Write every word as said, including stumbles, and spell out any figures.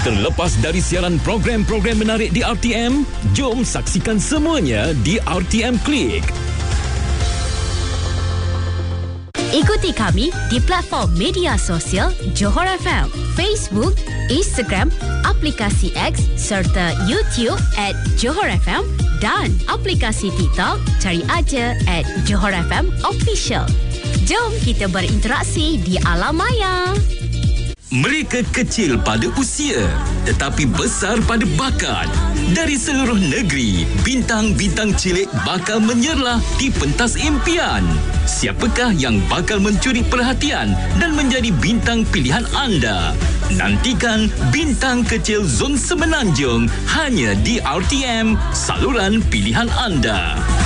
Terlepas dari siaran program-program menarik di R T M, jom saksikan semuanya di R T M Click. Ikuti kami di platform media sosial Johor F M, Facebook, Instagram, aplikasi X serta YouTube at Johor F M dan aplikasi TikTok cari aja at Johor F M Official. Jom kita berinteraksi di alam maya. Mereka kecil pada usia tetapi besar pada bakat. Dari seluruh negeri, bintang-bintang cilik bakal menyerlah di pentas impian. Siapakah yang bakal mencuri perhatian dan menjadi bintang pilihan anda? Nantikan Bintang Kecil Zon Semenanjung hanya di R T M, saluran pilihan anda.